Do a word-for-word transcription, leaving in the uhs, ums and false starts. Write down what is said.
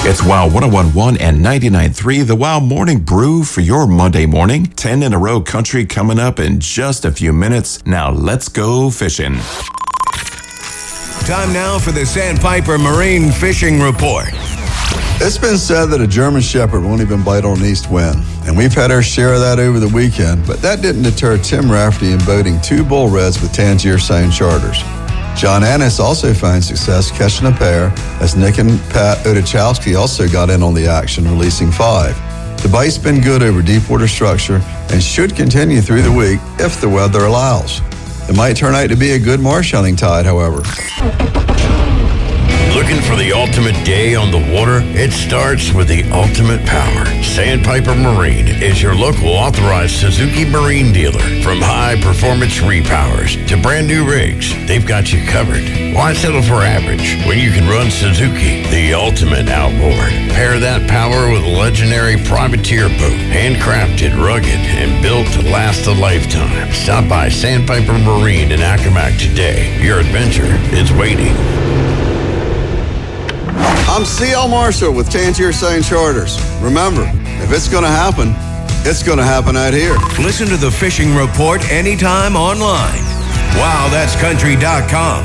It's Wow one oh one point one and ninety-nine point three, the Wow Morning Brew for your Monday morning. ten in a row country coming up in just a few minutes. Now let's go fishing. Time now for the Sandpiper Marine Fishing Report. It's been said that a German Shepherd won't even bite on an east wind, and we've had our share of that over the weekend, but that didn't deter Tim Rafferty in boating two bull reds with Tangier Sound Charters. John Annis also found success catching a pair, as Nick and Pat Odachowski also got in on the action, releasing five. The bite's been good over deepwater structure and should continue through the week if the weather allows. It might turn out to be a good marsh hunting tide, however. Looking for the ultimate day on the water? It starts with the ultimate power. Sandpiper Marine is your local authorized Suzuki Marine dealer. From high-performance repowers to brand-new rigs, they've got you covered. Why settle for average when you can run Suzuki, the ultimate outboard? Pair that power with a legendary privateer boat, handcrafted, rugged, and built to last a lifetime. Stop by Sandpiper Marine in Accomack today. Your adventure is waiting. I'm C L Marshall with Tangier Sound Charters. Remember, if it's going to happen, it's going to happen out here. Listen to the Fishing Report anytime online. wow that's country dot com.